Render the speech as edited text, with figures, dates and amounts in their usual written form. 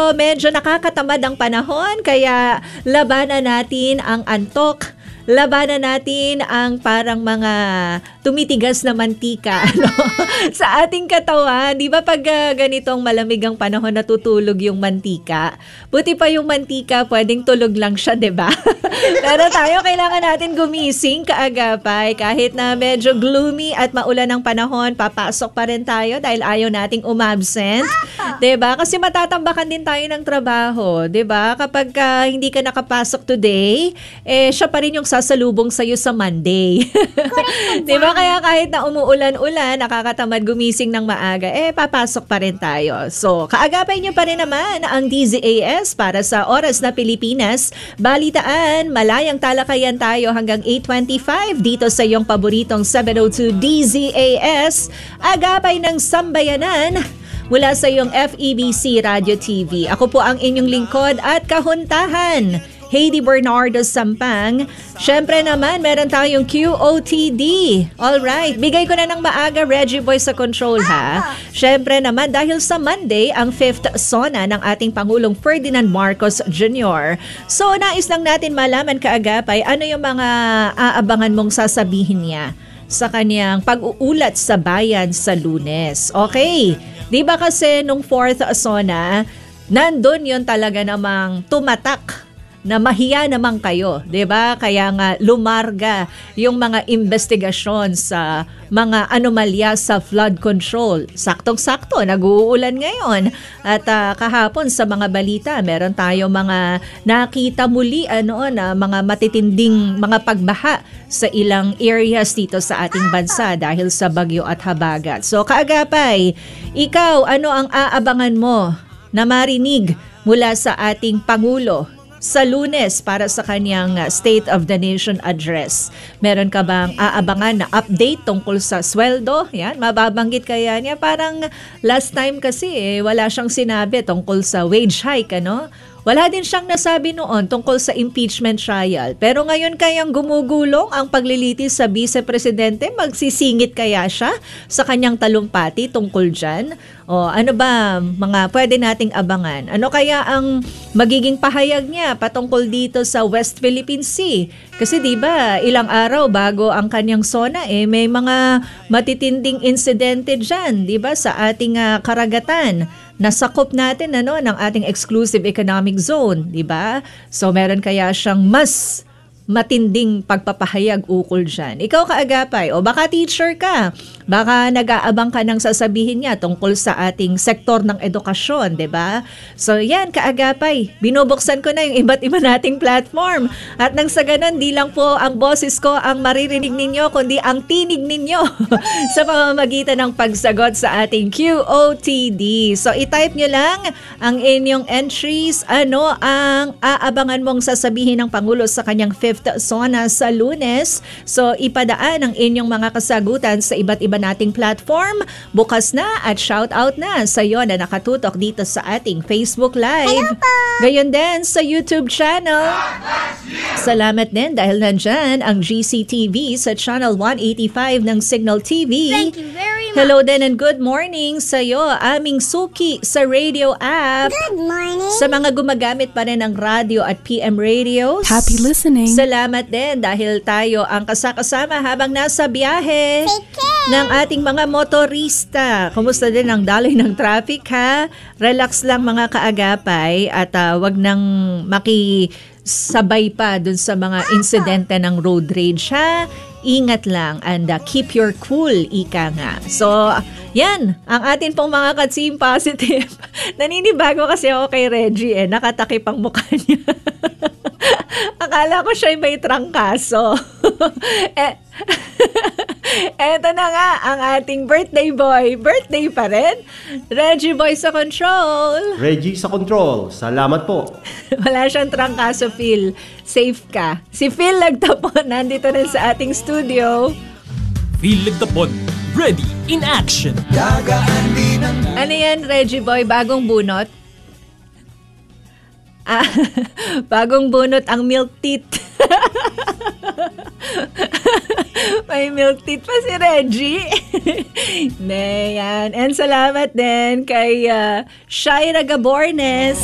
medyo nakakatamad ang panahon, kaya labanan natin ang antok. Labanan natin ang parang mga tumitigas na mantika sa ating katawan. Di ba pag ganitong malamig ang panahon natutulog yung mantika? Buti pa yung mantika, pwedeng tulog lang siya, di ba? Pero tayo kailangan natin gumising kaagapay. Kahit na medyo gloomy at maulan ang panahon, papasok pa rin tayo dahil ayaw nating umabsent. Di ba? Kasi matatambakan din tayo ng trabaho. Di ba? Kapag hindi ka nakapasok today, siya pa rin yung sasalubong sa'yo sa Monday. Di ba? Kaya kahit na umuulan-ulan, nakakatamad gumising ng maaga, papasok pa rin tayo. So, kaagapay nyo pa rin naman ang DZAS para sa Oras na Pilipinas. Balitaan, malayang talakayan tayo hanggang 8:25 dito sa iyong paboritong 702 DZAS. Agapay ng sambayanan mula sa iyong FEBC Radio TV. Ako po ang inyong lingkod at kahuntahan, Heidi Bernardo Sampang. Syempre naman, meron tayong QOTD. Alright, bigay ko na ng maaga, Reggie Boy sa control ha. Syempre naman, dahil sa Monday, ang 5th SONA ng ating Pangulong Ferdinand Marcos Jr. So, nais lang natin malaman kaagapay, ano yung mga aabangan mong sasabihin niya sa kanyang pag-uulat sa bayan sa Lunes. Okay, di ba kasi nung 4th SONA, nandun yon talaga namang tumatak na mahiya naman kayo, 'di ba? Kaya nga lumarga yung mga investigasyon sa mga anomalya sa flood control. Saktong-sakto, nag-uulan ngayon. At kahapon sa mga balita, meron tayo mga nakita muli na mga matitinding mga pagbaha sa ilang areas dito sa ating bansa dahil sa bagyo at habagat. So kaagapay, ikaw, ano ang aabangan mo na marinig mula sa ating Pangulo sa Lunes para sa kanyang State of the Nation Address? Meron ka bang aabangan na update tungkol sa sweldo? Yan, mababanggit kaya niya. Parang last time kasi wala siyang sinabi tungkol sa wage hike, ano? Wala din siyang nasabi noon tungkol sa impeachment trial. Pero ngayon kayang gumugulong ang paglilitis sa Vice Presidente, magsisingit kaya siya sa kanyang talumpati tungkol dyan? O ano ba mga pwede nating abangan? Ano kaya ang magiging pahayag niya patungkol dito sa West Philippine Sea? Kasi di ba ilang araw bago ang kanyang SONA may mga matitinding insidente dyan, di ba, sa ating karagatan. Nasakop natin ng ating exclusive economic zone, di ba? So meron kaya siyang mas matinding pagpapahayag ukol dyan. Ikaw kaagapay, o baka teacher ka, baka nag-aabang ka ng sasabihin niya tungkol sa ating sektor ng edukasyon, di ba? So yan, kaagapay, binubuksan ko na yung iba't iba nating platform. At nang sa ganun, di lang po ang boses ko ang maririnig ninyo, kundi ang tinig ninyo sa pamamagitan ng pagsagot sa ating QOTD. So itype nyo lang ang inyong entries, ano ang aabangan mong sasabihin ng Pangulo sa kanyang 5th SONA sa Lunes. So ipadaan ang inyong mga kasagutan sa iba't iba nating platform. Bukas na at shout out na sa iyo na nakatutok dito sa ating Facebook Live. Gayon din sa YouTube channel. Salamat din dahil nandyan ang GCTV sa channel 185 ng Signal TV. Thank you very much. Hello din and good morning sa iyo, aming suki sa radio app. Good morning. Sa mga gumagamit pa rin ng radio at PM radios. Happy listening. Salamat din dahil tayo ang kasama habang nasa biyahe Take care. ng ating mga motorista. Kumusta din ang daloy ng traffic ha? Relax lang mga kaagapay at wag nang makisabay pa dun sa mga insidente ng road rage ha? Ingat lang and keep your cool, ika nga. So, yan, ang atin pong mga Katsim Positive. Naninibago kasi ako kay Reggie nakatakip ang mukha niya. Akala ko siya may trangkaso. Eto na nga ang ating birthday boy. Birthday pa rin. Reggie Boy sa control. Reggie sa control. Salamat po. Wala siyang trangkaso, Phil. Safe ka. Si Phil Lagtapon nandito rin sa ating studio. Phil Lagtapon, ready in action. Ano yan, Reggie Boy? Bagong bunot? Bagong bunot ang milk teeth. May milk teeth pa si Reggie. Yan. And salamat din kay Shaira Gabornes.